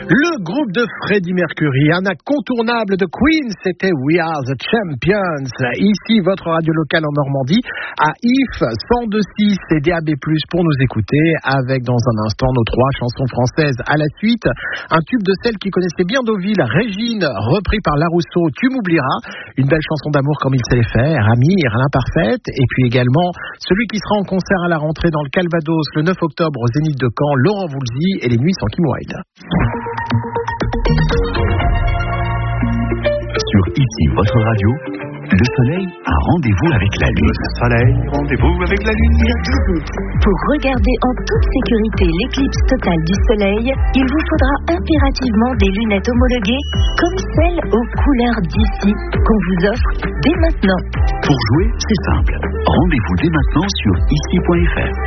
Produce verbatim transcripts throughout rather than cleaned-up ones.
Le groupe de Freddie Mercury, un incontournable de Queen, c'était We Are the Champions. Ici, votre radio locale en Normandie, à I F cent deux virgule six et D A B plus, pour nous écouter, avec dans un instant nos trois chansons françaises à la suite. Un tube de celle qui connaissait bien Deauville, Régine, repris par Larousseau, Tu m'oublieras. Une belle chanson d'amour comme il sait les faire, Amir, l'imparfaite. Et puis également, celui qui sera en concert à la rentrée dans le Calvados le neuf octobre au Zénith de Caen, Laurent Voulzy et les Nuits sans Kim Wilde. Sur Ici, votre radio, le soleil a rendez-vous avec la lune. Le soleil, rendez-vous avec la lune. Le douze août, pour regarder en toute sécurité l'éclipse totale du soleil, il vous faudra impérativement des lunettes homologuées comme celles aux couleurs d'ici qu'on vous offre dès maintenant. Pour jouer, c'est simple. Rendez-vous dès maintenant sur ici point f r.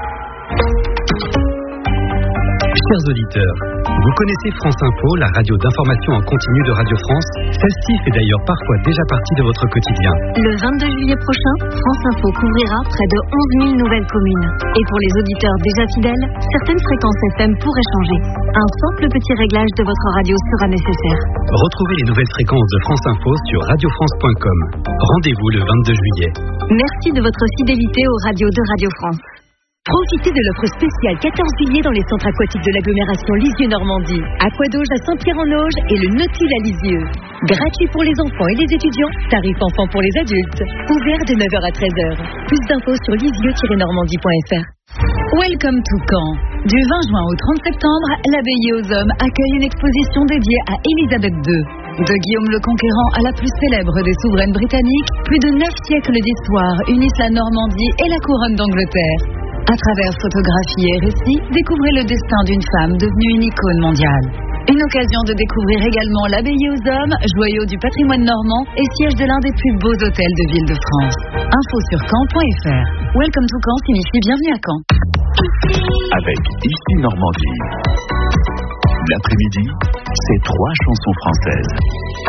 Chers auditeurs, vous connaissez France Info, la radio d'information en continu de Radio France. Celle-ci fait d'ailleurs parfois déjà partie de votre quotidien. Le vingt-deux juillet prochain, France Info couvrira près de onze mille nouvelles communes. Et pour les auditeurs déjà fidèles, certaines fréquences F M pourraient changer. Un simple petit réglage de votre radio sera nécessaire. Retrouvez les nouvelles fréquences de France Info sur radio france point com. Rendez-vous le vingt-deux juillet. Merci de votre fidélité aux radios de Radio France. Profitez de l'offre spéciale quatorze juillet dans les centres aquatiques de l'agglomération Lisieux-Normandie. Aquadauge à Saint-Pierre-en-Auge et le Nautil à Lisieux. Gratuit pour les enfants et les étudiants, tarif enfant pour les adultes. Ouvert de neuf heures à treize heures. Plus d'infos sur lisieux tiret normandie point f r. Welcome to Caen. Du vingt juin au trente septembre, l'Abbaye aux Hommes accueille une exposition dédiée à Élisabeth deux. De Guillaume le Conquérant à la plus célèbre des souveraines britanniques, plus de neuf siècles d'histoire unissent la Normandie et la couronne d'Angleterre. À travers photographie et récits, découvrez le destin d'une femme devenue une icône mondiale. Une occasion de découvrir également l'Abbaye aux Hommes, joyau du patrimoine normand et siège de l'un des plus beaux hôtels de ville de France. Info sur caen point f r. Welcome to Caen signifie bienvenue à Caen. Avec Ici Normandie. L'après-midi, c'est trois chansons françaises.